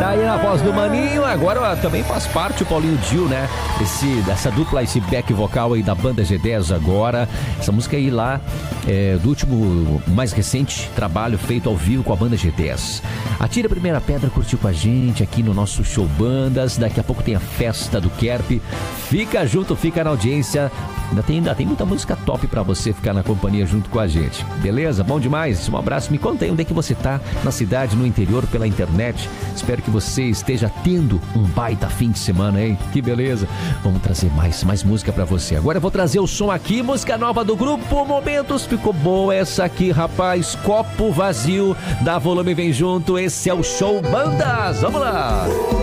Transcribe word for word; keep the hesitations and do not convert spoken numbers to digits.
aí na voz do Maninho, agora também faz parte o Paulinho Gil, né? Esse, dessa dupla, esse back vocal aí da banda G dez agora. Essa música aí lá é do último, mais recente trabalho feito ao vivo com a banda G dez. Atire a primeira pedra, curtiu com a gente aqui no nosso show Bandas. Daqui a pouco tem a festa do Kerp. Fica junto, fica na audiência. Ainda tem, ainda tem muita música top pra você ficar na companhia junto com a gente. Beleza? Bom demais? Um abraço. Me conta aí onde é que você tá, na cidade, no interior, pela internet. Espero que você esteja tendo um baita fim de semana, hein? Que beleza. Vamos trazer mais, mais música pra você. Agora eu vou trazer o som aqui, música nova do grupo Momentos. Ficou boa essa aqui, rapaz. Copo Vazio. Dá volume, vem junto. Esse é o Show Bandas. Vamos lá!